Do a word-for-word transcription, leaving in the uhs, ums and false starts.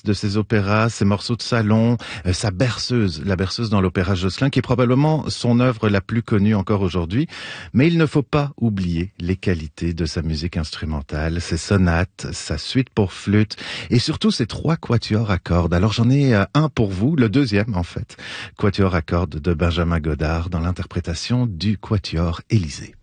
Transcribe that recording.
de ses opéras, ses morceaux de salon, euh, sa berceuse, la berceuse dans l'opéra Jocelyn, qui est probablement son œuvre la plus connue encore aujourd'hui. Mais il ne faut pas oublier les qualités de sa musique instrumentale, ses sonates, sa suite pour flûte et surtout ses trois quatuors à cordes. Alors j'en ai euh, un pour vous, le deuxième en fait, quatuor à cordes de Benjamin Godard dans l'interprétation du quatuor Élysée.